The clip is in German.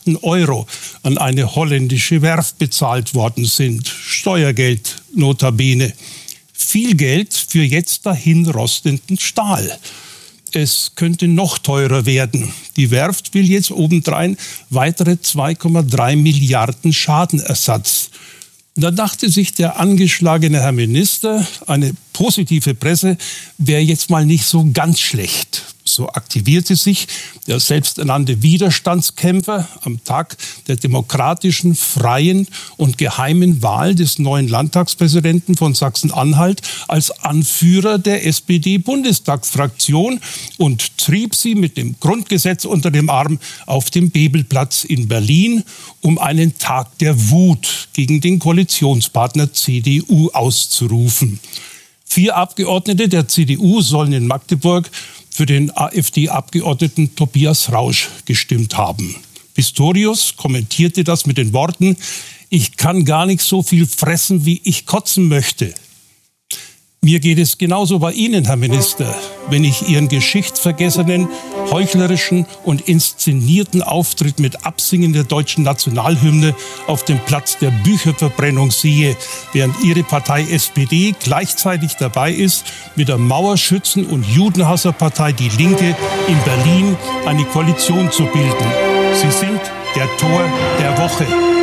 Milliarden Euro an eine holländische Werft bezahlt worden sind. Steuergeld notabene. Viel Geld für jetzt dahinrostenden Stahl. Es könnte noch teurer werden. Die Werft will jetzt obendrein weitere 2,3 Milliarden Schadenersatz. Da dachte sich der angeschlagene Herr Minister, eine positive Presse wäre jetzt mal nicht so ganz schlecht. So aktivierte sich der selbsternannte Widerstandskämpfer am Tag der demokratischen, freien und geheimen Wahl des neuen Landtagspräsidenten von Sachsen-Anhalt als Anführer der SPD-Bundestagsfraktion und trieb sie mit dem Grundgesetz unter dem Arm auf dem Bebelplatz in Berlin, um einen Tag der Wut gegen den Koalitionspartner CDU auszurufen. 4 Abgeordnete der CDU sollen in Magdeburg für den AfD-Abgeordneten Tobias Rausch gestimmt haben. Pistorius kommentierte das mit den Worten: Ich kann gar nicht so viel fressen, wie ich kotzen möchte. Mir geht es genauso bei Ihnen, Herr Minister, wenn ich Ihren geschichtsvergessenen, heuchlerischen und inszenierten Auftritt mit Absingen der deutschen Nationalhymne auf dem Platz der Bücherverbrennung sehe, während Ihre Partei SPD gleichzeitig dabei ist, mit der Mauerschützen- und Judenhasserpartei Die Linke in Berlin eine Koalition zu bilden. Sie sind der Tor der Woche.